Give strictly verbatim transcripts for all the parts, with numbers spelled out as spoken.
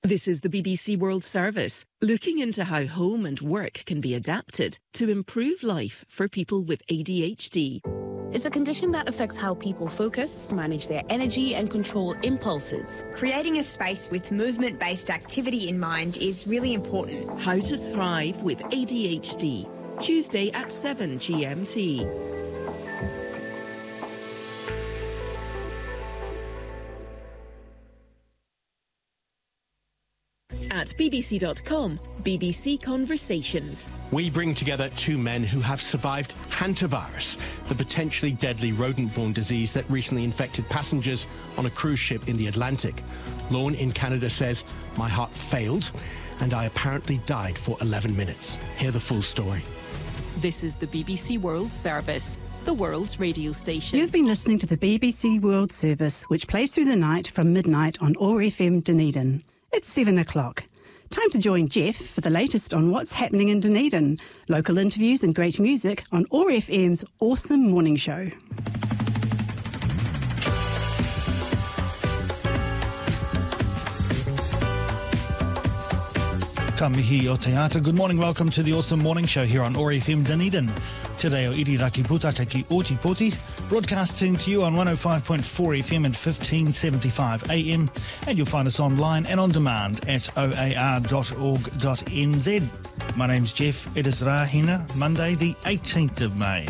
This is the B B C World Service, looking into how home and work can be adapted to improve life for people with A D H D. It's a condition that affects how people focus, manage their energy and control impulses. Creating a space with movement-based activity in mind is really important. How to thrive with A D H D, Tuesday at seven G M T. At B B C dot com, B B C Conversations. We bring together two men who have survived hantavirus, the potentially deadly rodent-borne disease that recently infected passengers on a cruise ship in the Atlantic. Lorne in Canada says, "My heart failed and I apparently died for eleven minutes. Hear the full story. This is the B B C World Service, the world's radio station. You've been listening to the B B C World Service, which plays through the night from midnight on O A R F M Dunedin. It's seven o'clock. Time to join Jeff for the latest on what's happening in Dunedin. Local interviews and great music on O A R F M's Awesome Morning Show. Ka mihi o te ata. Good morning, welcome to the Awesome Morning Show here on O A R F M Dunedin. Today o Iriraki Putaka ki Otipoti, broadcasting to you on one oh five point four F M and fifteen seventy-five A M, and you'll find us online and on demand at o a r dot org dot n z. My name's Jeff. It is Rahina, Monday the eighteenth of May.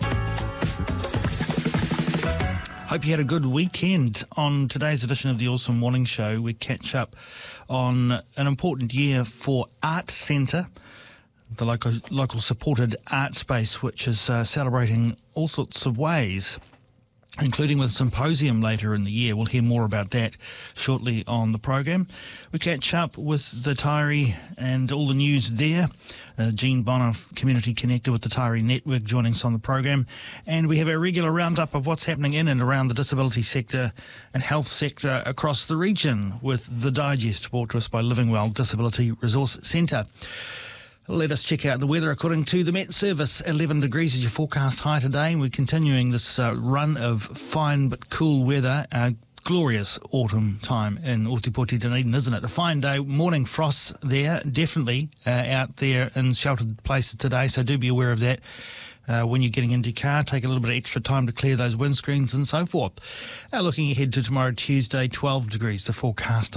Hope you had a good weekend. On today's edition of the Awesome Morning Show, we catch up on an important year for Art Centre, the local, local supported art space, which is uh, celebrating all sorts of ways, including with a symposium later in the year. We'll hear more about that shortly on the program. We catch up with the Taieri and all the news there. Uh, Jean Bonner, Community Connector with the Taieri Network, joining us on the program. And we have a regular roundup of what's happening in and around the disability sector and health sector across the region with The Digest, brought to us by Living Well Disability Resource Centre. Let us check out the weather. According to the Met Service, eleven degrees is your forecast high today. And we're continuing this uh, run of fine but cool weather. Uh, glorious autumn time in Otipoti, Dunedin, isn't it? A fine day. Morning frosts there, definitely uh, out there in sheltered places today. So do be aware of that. Uh, when you're getting into your car, take a little bit of extra time to clear those windscreens and so forth. Uh, looking ahead to tomorrow, Tuesday, twelve degrees, the forecast.